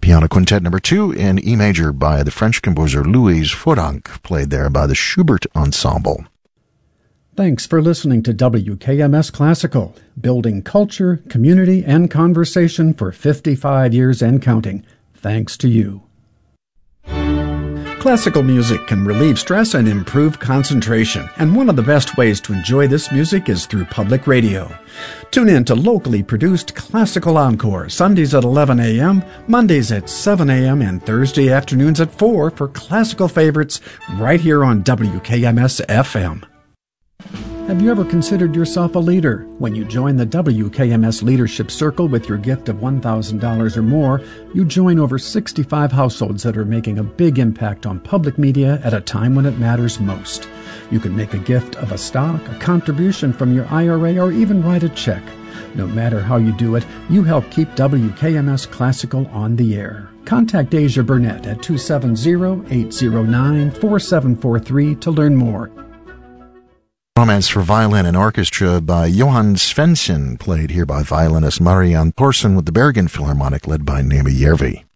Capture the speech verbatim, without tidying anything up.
Piano Quintet number two in E major by the French composer Louise Fouranc, played there by the Schubert Ensemble. Thanks for listening to W K M S Classical, building culture, community, and conversation for fifty-five years and counting. Thanks to you. Classical music can relieve stress and improve concentration, and one of the best ways to enjoy this music is through public radio. Tune in to locally produced Classical Encore, Sundays at eleven a.m., Mondays at seven a.m., and Thursday afternoons at four for classical favorites right here on W K M S F M. Have you ever considered yourself a leader? When you join the W K M S Leadership Circle with your gift of one thousand dollars or more, you join over sixty-five households that are making a big impact on public media at a time when it matters most. You can make a gift of a stock, a contribution from your I R A, or even write a check. No matter how you do it, you help keep W K M S Classical on the air. Contact Asia Burnett at two seven zero, eight zero nine, four seven four three to learn more. Romance for Violin and Orchestra by Johann Svensson, played here by violinist Marianne Thorsen with the Bergen Philharmonic led by Naima Järvi.